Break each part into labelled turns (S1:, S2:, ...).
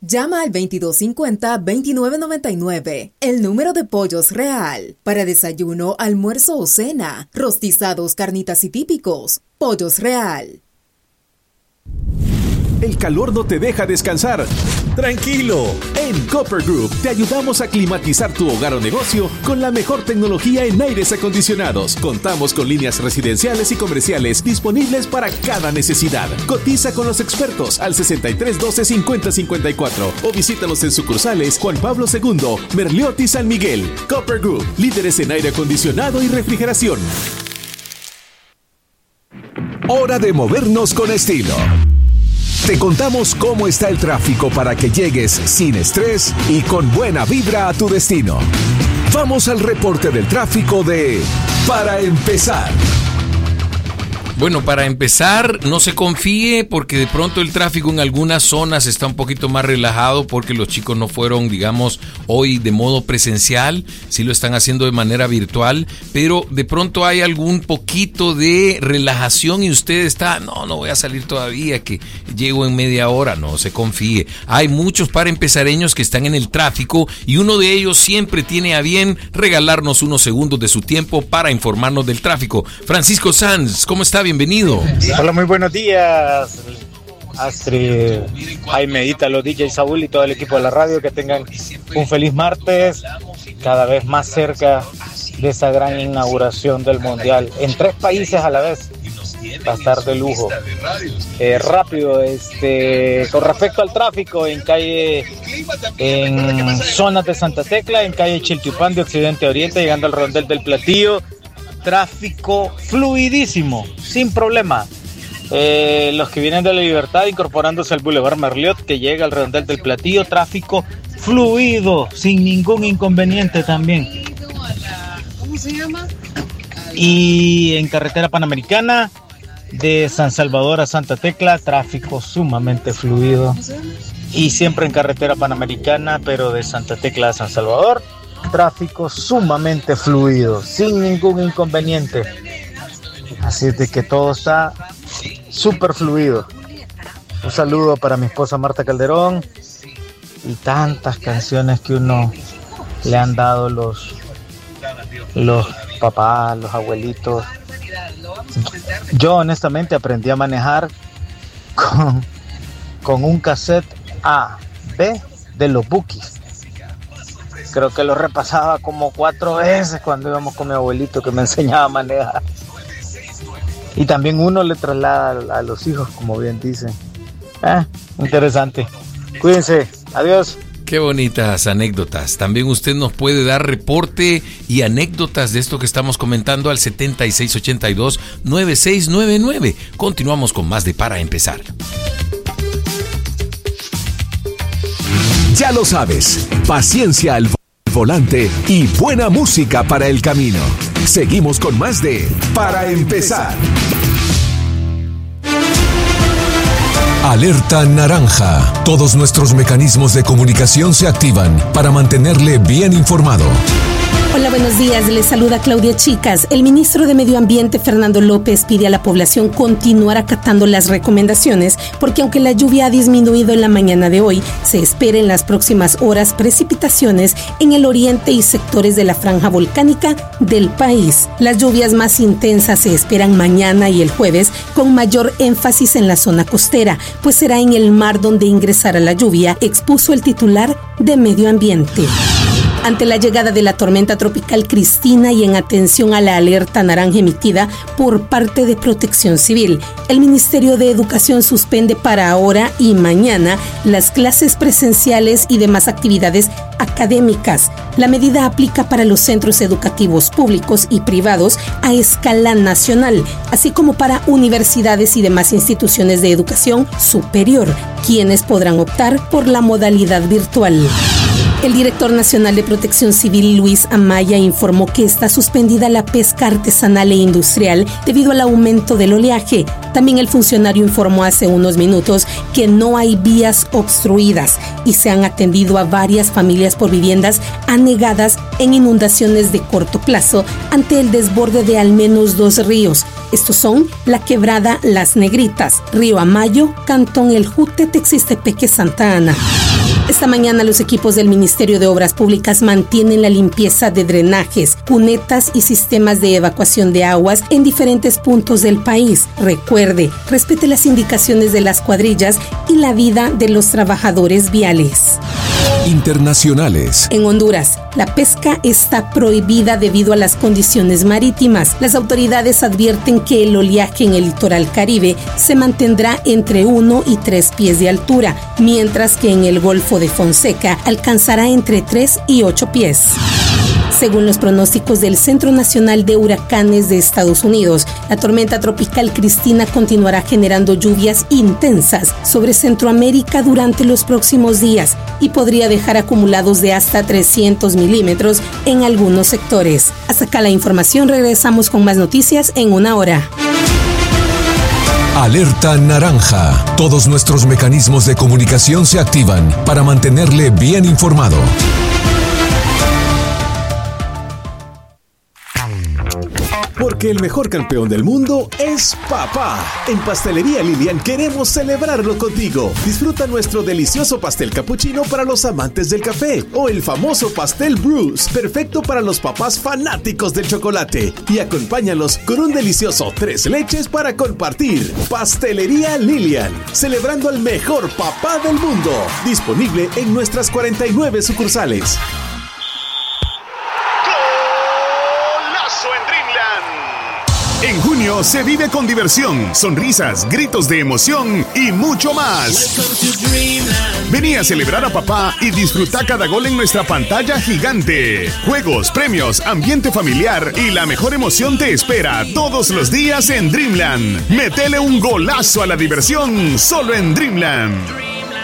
S1: Llama al 2250-2999, el número de Pollos Real. Para desayuno, almuerzo o cena, rostizados, carnitas y típicos. Pollos Real.
S2: El calor no te deja descansar. ¡Tranquilo! En Copper Group te ayudamos a climatizar tu hogar o negocio con la mejor tecnología en aires acondicionados. Contamos con líneas residenciales y comerciales disponibles para cada necesidad. Cotiza con los expertos al 6312-5054 o visítanos en sucursales Juan Pablo II, Merliot y San Miguel. Copper Group, líderes en aire acondicionado y refrigeración.
S3: Hora de movernos con estilo. Te contamos cómo está el tráfico para que llegues sin estrés y con buena vibra a tu destino. Vamos al reporte del tráfico de Para Empezar.
S4: Bueno, para empezar, no se confíe porque de pronto el tráfico en algunas zonas está un poquito más relajado porque los chicos no fueron, digamos, hoy de modo presencial, sí lo están haciendo de manera virtual, pero de pronto hay algún poquito de relajación y usted está, no voy a salir todavía, que llego en media hora, no se confíe. Hay muchos para empezareños que están en el tráfico y uno de ellos siempre tiene a bien regalarnos unos segundos de su tiempo para informarnos del tráfico. Francisco Sanz, ¿cómo está? Bienvenido.
S5: Hola, muy buenos días, Astrid, Jaime, Ítalo, DJ Saúl y todo el equipo de la radio. Que tengan un feliz martes, cada vez más cerca de esa gran inauguración del Mundial en 3 países a la vez. Va a estar de lujo. Rápido, con respecto al tráfico en zonas de Santa Tecla, en calle Chiltepán de Occidente a Oriente, llegando al Redondel del Platillo. Tráfico fluidísimo, sin problema. Los que vienen de la Libertad incorporándose al Boulevard Merliot, que llega al Redondel del Platillo, tráfico fluido, sin ningún inconveniente también.
S6: ¿Cómo se llama?
S5: Y en carretera panamericana, de San Salvador a Santa Tecla, tráfico sumamente fluido. Y siempre en carretera panamericana, pero de Santa Tecla a San Salvador, tráfico sumamente fluido, sin ningún inconveniente. Así es de que todo está súper fluido. Un saludo para mi esposa Marta Calderón y tantas canciones que uno le han dado los papás, los abuelitos. Yo honestamente aprendí a manejar con un cassette A, B de los Bukis. Creo que lo repasaba como 4 veces cuando íbamos con mi abuelito que me enseñaba a manejar. Y también uno le traslada a los hijos, como bien dicen. Interesante. Cuídense. Adiós.
S4: Qué bonitas anécdotas. También usted nos puede dar reporte y anécdotas de esto que estamos comentando al 7682-9699. Continuamos con más de Para Empezar.
S3: Ya lo sabes, paciencia al volante y buena música para el camino. Seguimos con más de Para Empezar. Alerta naranja. Todos nuestros mecanismos de comunicación se activan para mantenerle bien informado.
S7: Hola, buenos días. Les saluda Claudia Chicas. El ministro de Medio Ambiente, Fernando López, pide a la población continuar acatando las recomendaciones porque aunque la lluvia ha disminuido en la mañana de hoy, se espera en las próximas horas precipitaciones en el oriente y sectores de la franja volcánica del país. Las lluvias más intensas se esperan mañana y el jueves, con mayor énfasis en la zona costera, pues será en el mar donde ingresará la lluvia, expuso el titular de Medio Ambiente. Ante la llegada de la tormenta tropical Cristina y en atención a la alerta naranja emitida por parte de Protección Civil, el Ministerio de Educación suspende para ahora y mañana las clases presenciales y demás actividades académicas. La medida aplica para los centros educativos públicos y privados a escala nacional, así como para universidades y demás instituciones de educación superior, quienes podrán optar por la modalidad virtual. El director nacional de Protección Civil, Luis Amaya, informó que está suspendida la pesca artesanal e industrial debido al aumento del oleaje. También el funcionario informó hace unos minutos que no hay vías obstruidas y se han atendido a varias familias por viviendas anegadas en inundaciones de corto plazo ante el desborde de al menos 2 ríos. Estos son la Quebrada Las Negritas, Río Amayo, Cantón El Jute, Texistepeque, Santa Ana. Esta mañana los equipos del Ministerio de Obras Públicas mantienen la limpieza de drenajes, cunetas y sistemas de evacuación de aguas en diferentes puntos del país. Recuerde, respete las indicaciones de las cuadrillas y la vida de los trabajadores viales.
S3: Internacionales.
S7: En Honduras, la pesca está prohibida debido a las condiciones marítimas. Las autoridades advierten que el oleaje en el litoral caribe se mantendrá entre 1 y 3 pies de altura, mientras que en el Golfo de Fonseca alcanzará entre 3 y 8 pies. Según los pronósticos del Centro Nacional de Huracanes de Estados Unidos, la tormenta tropical Cristina continuará generando lluvias intensas sobre Centroamérica durante los próximos días y podría dejar acumulados de hasta 300 milímetros en algunos sectores. Hasta acá la información, regresamos con más noticias en una hora.
S3: Alerta naranja. Todos nuestros mecanismos de comunicación se activan para mantenerle bien informado.
S2: Porque el mejor campeón del mundo es papá. En Pastelería Lilian queremos celebrarlo contigo. Disfruta nuestro delicioso pastel capuchino para los amantes del café o el famoso pastel Bruce, perfecto para los papás fanáticos del chocolate. Y acompáñalos con un delicioso 3 leches para compartir. Pastelería Lilian, celebrando al mejor papá del mundo. Disponible en nuestras 49 sucursales.
S8: En junio se vive con diversión, sonrisas, gritos de emoción y mucho más. Vení a celebrar a papá y disfruta cada gol en nuestra pantalla gigante. Juegos, premios, ambiente familiar y la mejor emoción te espera todos los días en Dreamland. Metele un golazo a la diversión solo en Dreamland.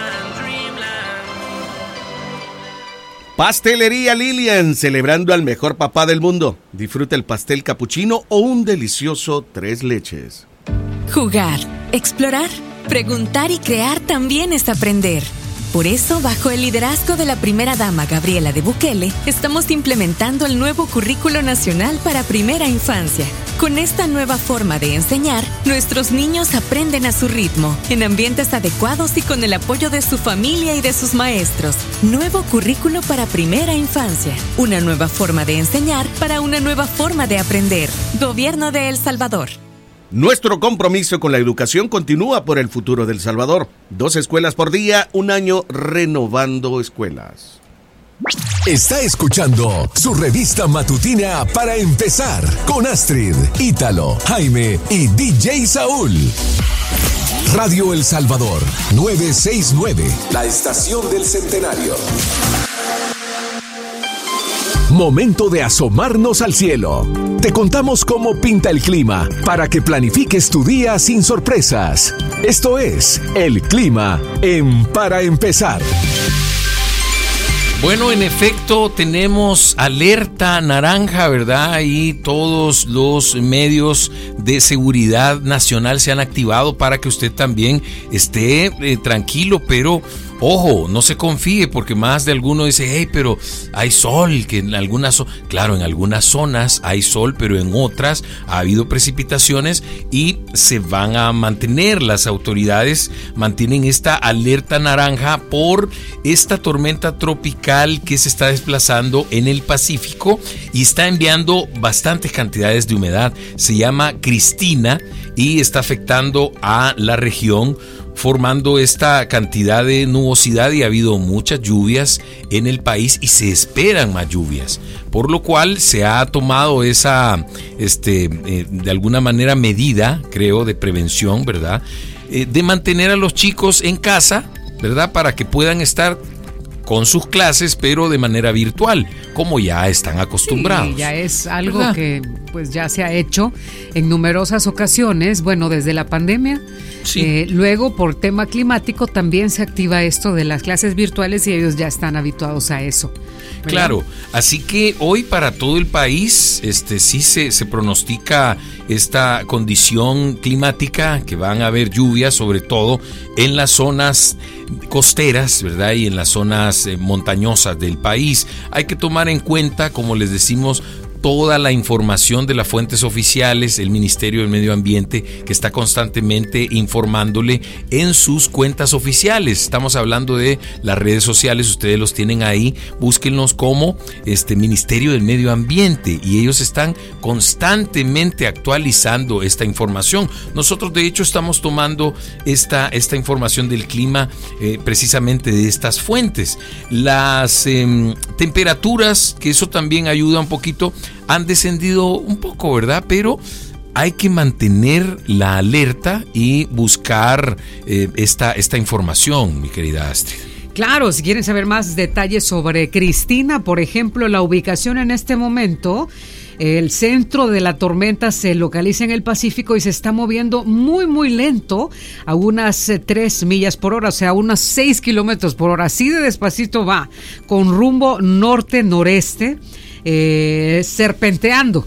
S9: Pastelería Lilian, celebrando al mejor papá del mundo. Disfruta el pastel capuchino o un delicioso 3 leches.
S10: Jugar, explorar, preguntar y crear también es aprender. Por eso, bajo el liderazgo de la primera dama Gabriela de Bukele, estamos implementando el nuevo Currículo Nacional para Primera Infancia. Con esta nueva forma de enseñar, nuestros niños aprenden a su ritmo, en ambientes adecuados y con el apoyo de su familia y de sus maestros. Nuevo Currículo para Primera Infancia. Una nueva forma de enseñar para una nueva forma de aprender. Gobierno de El Salvador.
S9: Nuestro compromiso con la educación continúa por el futuro del Salvador. 2 escuelas por día, 1 año renovando escuelas.
S3: Está escuchando su revista matutina para empezar con Astrid, Ítalo, Jaime y DJ Saúl. Radio El Salvador 969, la estación del centenario. Momento de asomarnos al cielo. Te contamos cómo pinta el clima para que planifiques tu día sin sorpresas. Esto es el clima en Para Empezar.
S4: Bueno, en efecto, tenemos alerta naranja, ¿verdad? Y todos los medios de seguridad nacional se han activado para que usted también esté tranquilo, pero ojo, no se confíe porque más de alguno dice, hey, pero hay sol, que en algunas, claro, en algunas zonas hay sol, pero en otras ha habido precipitaciones y se van a mantener, las autoridades mantienen esta alerta naranja por esta tormenta tropical que se está desplazando en el Pacífico y está enviando bastantes cantidades de humedad. Se llama Cristina y está afectando a la región, formando esta cantidad de nubosidad y ha habido muchas lluvias en el país y se esperan más lluvias, por lo cual se ha tomado esa, de alguna manera medida, creo, de prevención, ¿verdad? De mantener a los chicos en casa, ¿verdad? Para que puedan estar con sus clases, pero de manera virtual, como ya están acostumbrados.
S6: Sí, ya es algo, ¿verdad?, que pues ya se ha hecho en numerosas ocasiones, bueno, desde la pandemia. Sí. Luego, por tema climático, también se activa esto de las clases virtuales y ellos ya están habituados a eso, ¿verdad?
S4: Claro, así que hoy para todo el país sí se pronostica esta condición climática, que van a haber lluvias, sobre todo en las zonas costeras, ¿verdad? Y en las zonas montañosas del país. Hay que tomar en cuenta, como les decimos, toda la información de las fuentes oficiales, el Ministerio del Medio Ambiente, que está constantemente informándole en sus cuentas oficiales. Estamos hablando de las redes sociales, ustedes los tienen ahí, búsquenlos como Ministerio del Medio Ambiente, y ellos están constantemente actualizando esta información. Nosotros de hecho estamos tomando esta información del clima precisamente de estas fuentes. Las temperaturas, que eso también ayuda un poquito, han descendido un poco, ¿verdad? Pero hay que mantener la alerta y buscar esta información, mi querida Astrid.
S6: Claro, si quieren saber más detalles sobre Cristina, por ejemplo, la ubicación en este momento, el centro de la tormenta se localiza en el Pacífico y se está moviendo muy, muy lento, a unas 3 millas por hora, o sea, unos 6 kilómetros por hora. Así de despacito va, con rumbo norte-noreste, serpenteando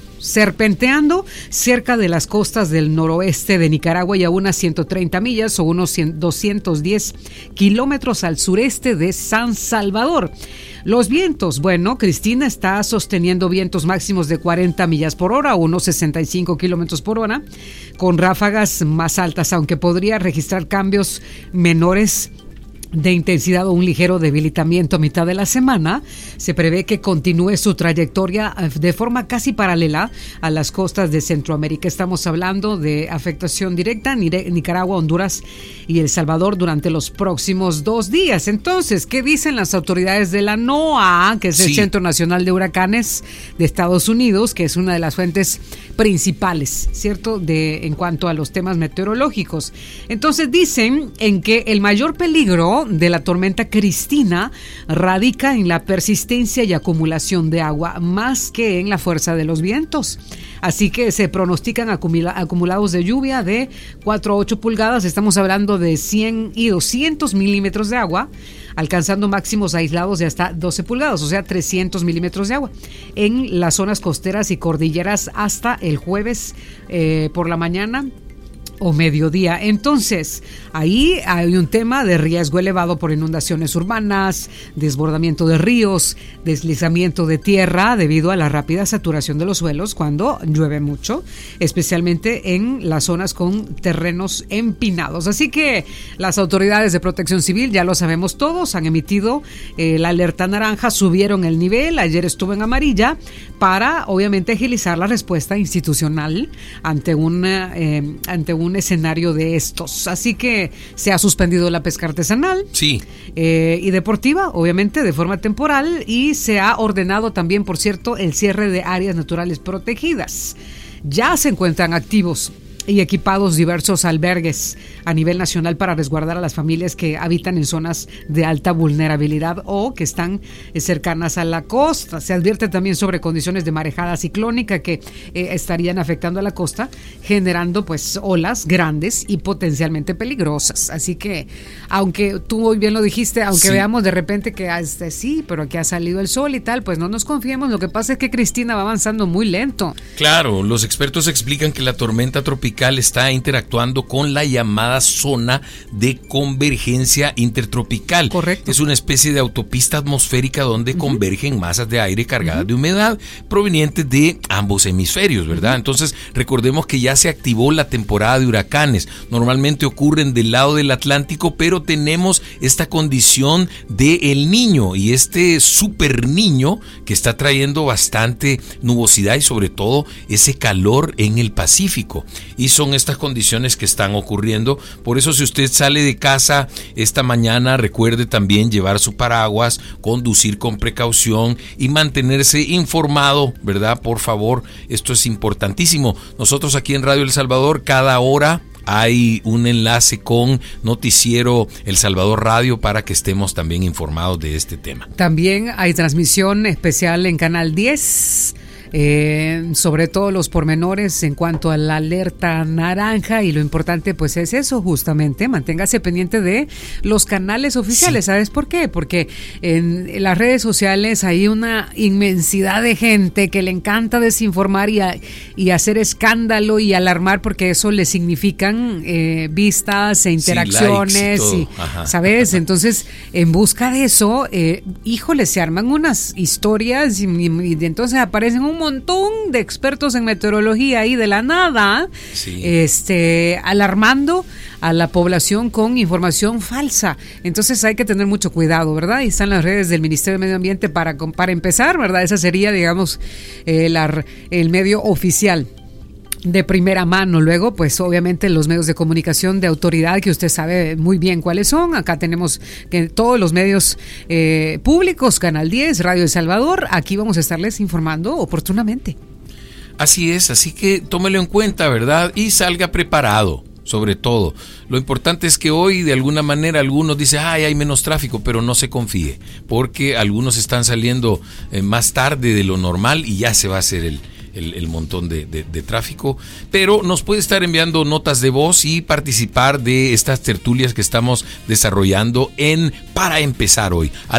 S6: cerca de las costas del noroeste de Nicaragua y a unas 130 millas o unos 210 kilómetros al sureste de San Salvador. Los vientos, bueno, Cristina está sosteniendo vientos máximos de 40 millas por hora o unos 65 kilómetros por hora, con ráfagas más altas, aunque podría registrar cambios menores de intensidad o un ligero debilitamiento a mitad de la semana. Se prevé que continúe su trayectoria de forma casi paralela a las costas de Centroamérica. Estamos hablando de afectación directa en Nicaragua, Honduras y El Salvador durante los próximos 2 días. Entonces, ¿qué dicen las autoridades de la NOAA, que es el Centro Nacional de Huracanes de Estados Unidos, que es una de las fuentes principales, ¿cierto?, en cuanto a los temas meteorológicos? Entonces dicen en que el mayor peligro de la tormenta Cristina radica en la persistencia y acumulación de agua, más que en la fuerza de los vientos. Así que se pronostican acumulados de lluvia de 4 a 8 pulgadas. Estamos hablando de 100 y 200 milímetros de agua, alcanzando máximos aislados de hasta 12 pulgadas, o sea, 300 milímetros de agua en las zonas costeras y cordilleras hasta el jueves por la mañana o mediodía. Entonces, ahí hay un tema de riesgo elevado por inundaciones urbanas, desbordamiento de ríos, deslizamiento de tierra debido a la rápida saturación de los suelos cuando llueve mucho, especialmente en las zonas con terrenos empinados. Así que las autoridades de protección civil, ya lo sabemos todos, han emitido la alerta naranja, subieron el nivel, ayer estuvo en amarilla, para obviamente agilizar la respuesta institucional ante un escenario de estos. Así que se ha suspendido la pesca artesanal y deportiva, obviamente de forma temporal, y se ha ordenado también, por cierto, el cierre de áreas naturales protegidas. Ya se encuentran activos y equipados diversos albergues a nivel nacional para resguardar a las familias que habitan en zonas de alta vulnerabilidad o que están cercanas a la costa. Se advierte también sobre condiciones de marejada ciclónica que estarían afectando a la costa, generando pues olas grandes y potencialmente peligrosas. Así que, aunque tú muy bien lo dijiste, aunque veamos de repente que pero aquí ha salido el sol y tal, pues no nos confiemos. Lo que pasa es que Cristina va avanzando muy lento.
S4: Claro, los expertos explican que la tormenta tropical está interactuando con la llamada zona de convergencia intertropical.
S6: Correcto.
S4: Es una especie de autopista atmosférica donde convergen masas de aire cargadas de humedad provenientes de ambos hemisferios, ¿verdad? Entonces, recordemos que ya se activó la temporada de huracanes. Normalmente ocurren del lado del Atlántico, pero tenemos esta condición de El Niño y este super niño que está trayendo bastante nubosidad y sobre todo ese calor en el Pacífico. Y son estas condiciones que están ocurriendo. Por eso, si usted sale de casa esta mañana, recuerde también llevar su paraguas, conducir con precaución y mantenerse informado, ¿verdad? Por favor, esto es importantísimo. Nosotros aquí en Radio El Salvador, cada hora hay un enlace con Noticiero El Salvador Radio para que estemos también informados de este tema.
S6: También hay transmisión especial en Canal 10. Sobre todo los pormenores en cuanto a la alerta naranja, y lo importante pues es eso, justamente manténgase pendiente de los canales oficiales. ¿Sabes por qué? Porque en las redes sociales hay una inmensidad de gente que le encanta desinformar y hacer escándalo y alarmar, porque eso le significan vistas e interacciones y ¿sabes? Entonces, en busca de eso, híjole, se arman unas historias y entonces aparecen un un montón de expertos en meteorología ahí de la nada, alarmando a la población con información falsa. Entonces hay que tener mucho cuidado, ¿verdad? Y están las redes del Ministerio de Medio Ambiente para empezar, ¿verdad? Esa sería, digamos, el medio oficial de primera mano. Luego, pues obviamente los medios de comunicación de autoridad, que usted sabe muy bien cuáles son. Acá tenemos que todos los medios públicos, Canal 10, Radio El Salvador, aquí vamos a estarles informando oportunamente.
S4: Así es, así que tómelo en cuenta, ¿verdad? Y salga preparado, sobre todo. Lo importante es que hoy, de alguna manera, algunos dicen, hay menos tráfico, pero no se confíe, porque algunos están saliendo más tarde de lo normal y ya se va a hacer el montón de tráfico, pero nos puede estar enviando notas de voz y participar de estas tertulias que estamos desarrollando para empezar hoy, al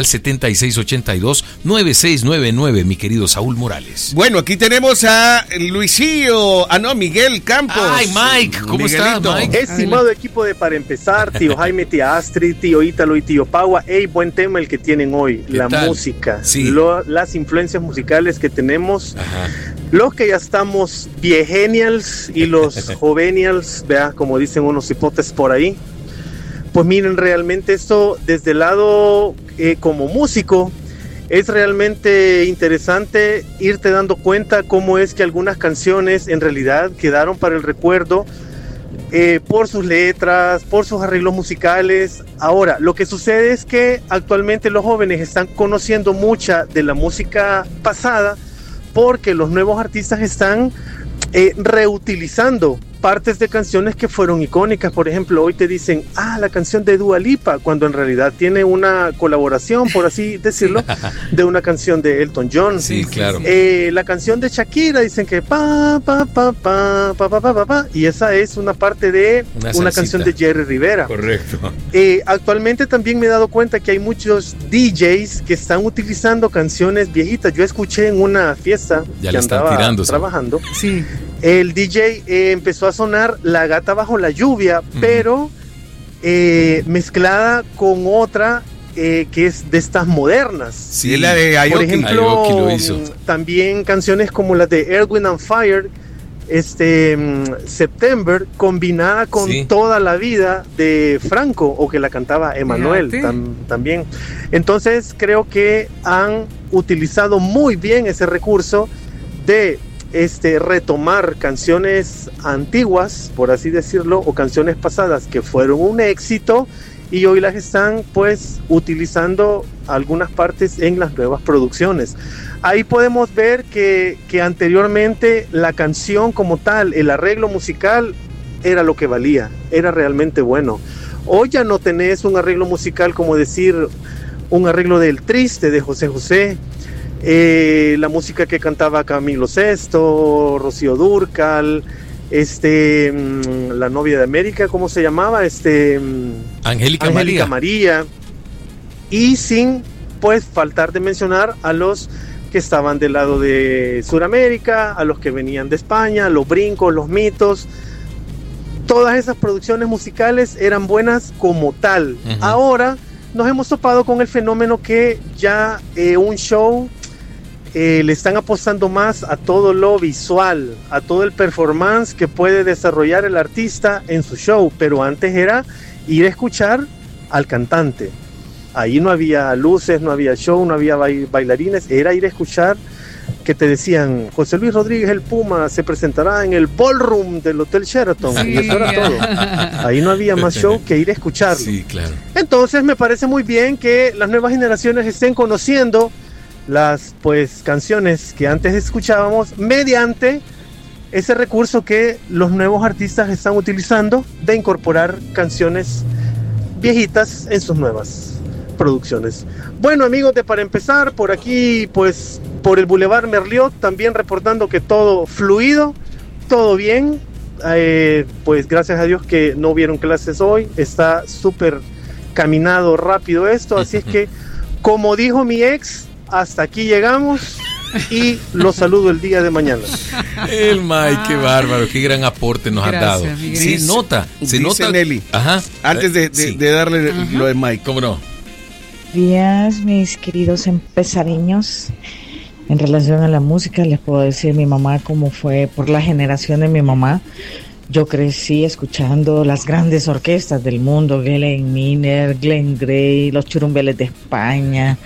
S4: 7682-9699, mi querido Saúl Morales.
S9: Bueno, aquí tenemos a Miguel Campos.
S4: Ay, Mike, ¿cómo estás, Mike?
S11: Estimado equipo de Para Empezar, tío Jaime, tía Astrid, tío Ítalo y tío Paua, buen tema el que tienen hoy, la música, las influencias musicales que tenemos. Ajá. Los que ya estamos viegenials y los jovenials, vea, como dicen unos hipotes por ahí, pues miren, realmente esto desde el lado como músico es realmente interesante irte dando cuenta cómo es que algunas canciones en realidad quedaron para el recuerdo por sus letras, por sus arreglos musicales. Ahora, lo que sucede es que actualmente los jóvenes están conociendo mucha de la música pasada, porque los nuevos artistas están reutilizando partes de canciones que fueron icónicas. Por ejemplo, hoy te dicen, la canción de Dua Lipa, cuando en realidad tiene una colaboración, por así decirlo, de una canción de Elton John.
S4: Sí, claro.
S11: La canción de Shakira, dicen que y esa es una parte de una canción de Jerry Rivera.
S4: Correcto.
S11: Actualmente también me he dado cuenta que hay muchos DJs que están utilizando canciones viejitas. Yo escuché en una fiesta
S4: ya
S11: que andaba trabajando.
S6: Sí.
S11: El DJ empezó a sonar La Gata Bajo la Lluvia, pero mezclada con otra que es de estas modernas.
S9: Sí, la de Aoki.
S11: Por ejemplo,
S4: Aoki lo hizo.
S11: También canciones como las de Earth, Wind and Fire, September, combinada con Toda la Vida de Franco, o que la cantaba Emanuel también. Entonces creo que han utilizado muy bien ese recurso de retomar canciones antiguas, por así decirlo, o canciones pasadas que fueron un éxito, y hoy las están pues utilizando algunas partes en las nuevas producciones. Ahí podemos ver que anteriormente la canción como tal, el arreglo musical era lo que valía, era realmente bueno. Hoy ya no tenés un arreglo musical como decir un arreglo del Triste de José José, la música que cantaba Camilo Sesto, Rocío Dúrcal, la novia de América, ¿cómo se llamaba?
S4: Angélica
S11: María. Y sin pues faltar de mencionar a los que estaban del lado de Sudamérica, a los que venían de España, los brincos, los mitos. Todas esas producciones musicales eran buenas como tal. Uh-huh. Ahora nos hemos topado con el fenómeno que ya un show le están apostando más a todo lo visual, a todo el performance que puede desarrollar el artista en su show, pero antes era ir a escuchar al cantante. Ahí no había luces, no había show, no había bailarines, era ir a escuchar que te decían, José Luis Rodríguez el Puma se presentará en el ballroom del Hotel Sheraton, y eso era todo. Ahí no había más show que ir a escucharlo.
S4: Sí, claro.
S11: Entonces me parece muy bien que las nuevas generaciones estén conociendo las pues canciones que antes escuchábamos mediante ese recurso que los nuevos artistas están utilizando de incorporar canciones viejitas en sus nuevas producciones. Bueno, amigos de Para Empezar, por aquí pues por el Boulevard Merliot también reportando que todo fluido, todo bien, pues gracias a Dios que no hubieron clases hoy, está súper caminado rápido esto, así es que como dijo mi ex, hasta aquí llegamos y los saludo el día de mañana.
S4: El Mike, qué bárbaro, qué gran aporte nos has dado. Se nota.
S9: Nelly.
S4: Ajá.
S9: Antes de darle lo de Mike.
S4: ¿Cómo no?
S12: Días, mis queridos empezareños. En relación a la música, les puedo decir mi mamá cómo fue por la generación de mi mamá. Yo crecí escuchando las grandes orquestas del mundo, Glenn Miller, Glenn Gray, los Churumbeles de España.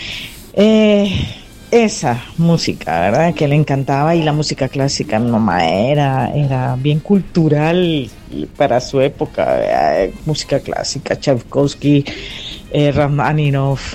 S12: Esa música, ¿verdad? Que le encantaba, y la música clásica, mi mamá era bien cultural para su época, música clásica, Tchaikovsky, Rachmaninoff,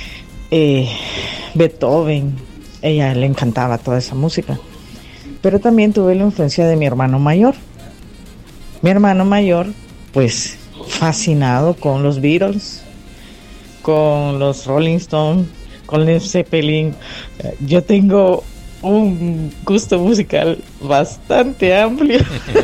S12: Beethoven, ella le encantaba toda esa música. Pero también tuve la influencia de mi hermano mayor. Mi hermano mayor, pues, fascinado con los Beatles, con los Rolling Stones, con Led Zeppelin. Yo tengo un gusto musical bastante amplio,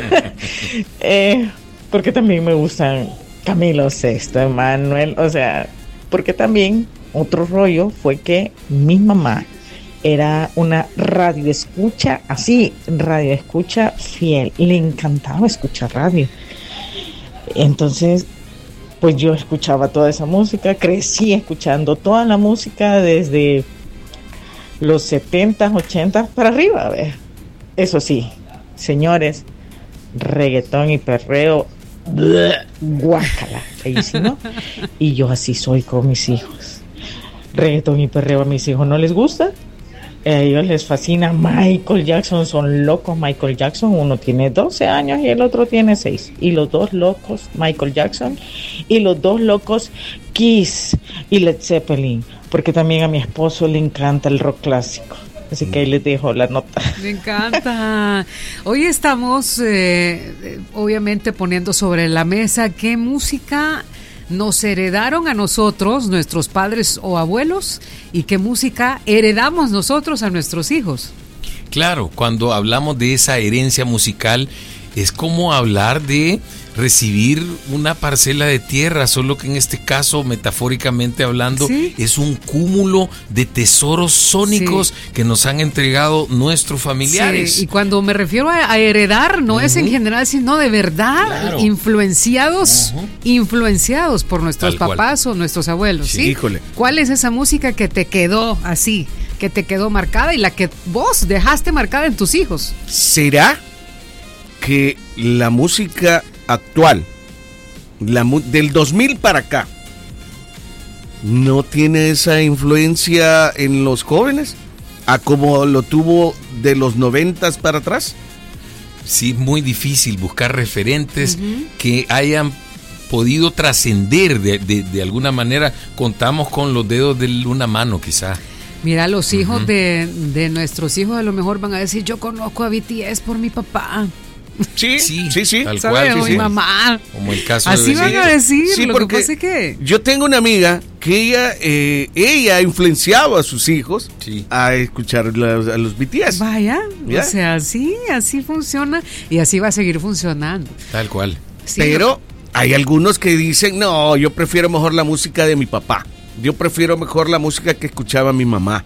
S12: porque también me gustan Camilo VI, Emanuel, o sea, porque también otro rollo fue que mi mamá era una radioescucha fiel, le encantaba escuchar radio. Entonces, pues yo escuchaba toda esa música, crecí escuchando toda la música desde los 70, 80 para arriba, ¿ves? Eso sí, señores, reggaetón y perreo, guácala, feísimo. Y yo así soy con mis hijos. Reggaetón y perreo a mis hijos no les gusta. A ellos les fascina Michael Jackson, son locos Michael Jackson. Uno tiene 12 años y el otro tiene 6. Y los dos locos Michael Jackson, y los dos locos Kiss y Led Zeppelin, porque también a mi esposo le encanta el rock clásico. Así que ahí les dejo la nota.
S6: Me encanta. Hoy estamos obviamente poniendo sobre la mesa qué música nos heredaron a nosotros, nuestros padres o abuelos, y qué música heredamos nosotros a nuestros hijos.
S4: Claro, cuando hablamos de esa herencia musical, es como hablar de recibir una parcela de tierra, solo que en este caso, metafóricamente hablando, ¿sí?, es un cúmulo de tesoros sónicos, sí, que nos han entregado nuestros familiares.
S6: Sí, y cuando me refiero a heredar, no es en general, sino de verdad, claro, influenciados por nuestros papás o nuestros abuelos.
S9: Sí,
S6: ¿sí?
S9: Híjole.
S6: ¿Cuál es esa música que te quedó así, que te quedó marcada y la que vos dejaste marcada en tus hijos?
S9: ¿Será que la música actual, del 2000 para acá, no tiene esa influencia en los jóvenes a como lo tuvo de los 90s para atrás?
S4: Sí, muy difícil buscar referentes que hayan podido trascender de alguna manera. Contamos con los dedos de una mano quizá.
S6: Mira, los hijos de nuestros hijos a lo mejor van a decir, yo conozco a BTS por mi papá.
S9: Sí.
S4: Tal
S6: cual,
S4: sí,
S6: mi mamá.
S4: Como el caso
S6: así
S4: de
S6: van a decir,
S9: sí,
S6: lo que pasa es que
S9: yo tengo una amiga que ella influenciaba a sus hijos, sí, a escuchar a los BTS.
S6: Vaya, o sea, sí, así funciona y así va a seguir funcionando.
S4: Tal cual.
S9: Sí, pero hay algunos que dicen, no, yo prefiero mejor la música de mi papá. Yo prefiero mejor la música que escuchaba mi mamá.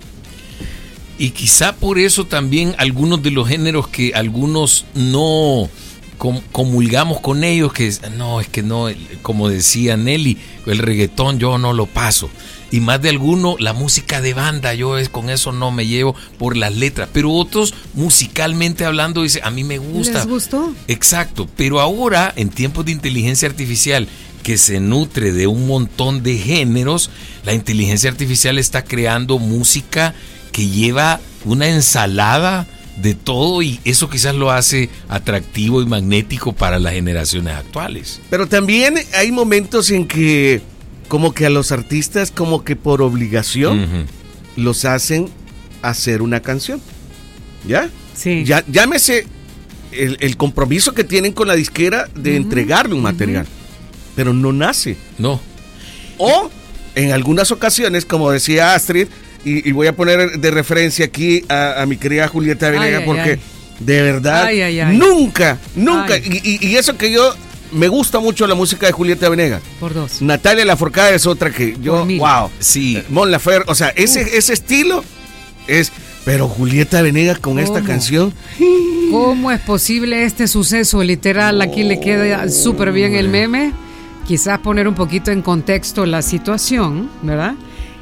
S4: Y quizá por eso también algunos de los géneros que algunos no comulgamos con ellos, que no, es que no, como decía Nelly, el reggaetón yo no lo paso. Y más de alguno, la música de banda, con eso no me llevo por las letras. Pero otros, musicalmente hablando, dice, a mí me gusta.
S6: ¿Les gustó?
S4: Exacto. Pero ahora, en tiempos de inteligencia artificial, que se nutre de un montón de géneros, la inteligencia artificial está creando música que lleva una ensalada de todo, y eso quizás lo hace atractivo y magnético para las generaciones actuales.
S9: Pero también hay momentos en que como que a los artistas como que por obligación los hacen hacer una canción, ¿ya?
S6: Sí.
S9: Llámese el compromiso que tienen con la disquera de entregarle un material, pero no nace.
S4: No.
S9: O en algunas ocasiones, como decía Astrid, y voy a poner de referencia aquí a mi querida Julieta Venegas, porque de verdad nunca, y eso que yo me gusta mucho la música de Julieta Venegas.
S6: Por dos.
S9: Natalia Lafourcade es otra que yo, wow.
S4: Sí.
S9: Mon Laferte, o sea, ese estilo es, pero Julieta Venegas con esta canción.
S6: ¿Cómo es posible este suceso? Literal, aquí le queda súper bien el meme. Quizás poner un poquito en contexto la situación, ¿verdad?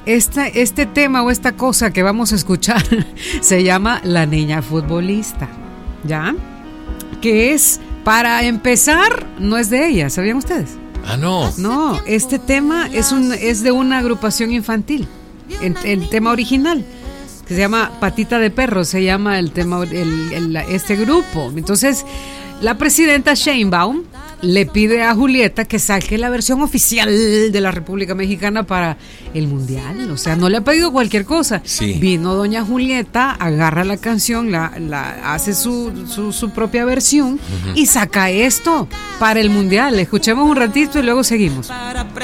S6: Este tema o esta cosa que vamos a escuchar se llama La Niña Futbolista, ¿ya? Que es, para empezar, no es de ella, ¿sabían ustedes?
S4: Ah, no.
S6: No, este tema es de una agrupación infantil, el tema original, que se llama Patita de Perro, se llama el tema, este grupo. Entonces, la presidenta Sheinbaum le pide a Julieta que saque la versión oficial de la República Mexicana para el Mundial. O sea, no le ha pedido cualquier cosa.
S4: Sí.
S6: Vino doña Julieta, agarra la canción, hace su propia versión y saca esto para el Mundial. Escuchemos un ratito y luego seguimos.